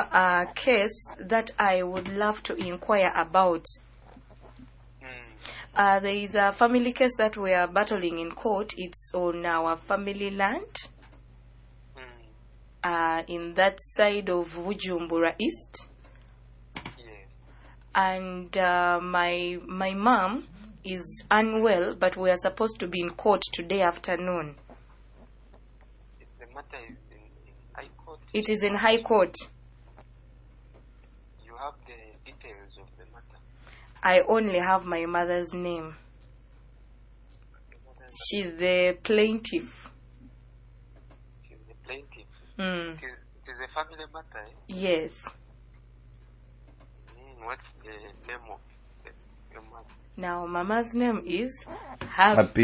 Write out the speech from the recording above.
a case that I would love to inquire about. There is a family case that we are battling in court. It's on our family land. In that side of Bujumbura East. Yes. And my mom is unwell, but we are supposed to be in court today afternoon. The matter is in High Court. It is in High Court. You have the details of the matter. I only have my mother's name. She's the plaintiff. She's the plaintiff. Mm. It is a family matter. Eh? Yes. What's the name of your mother? Now, Mama's name is Happy.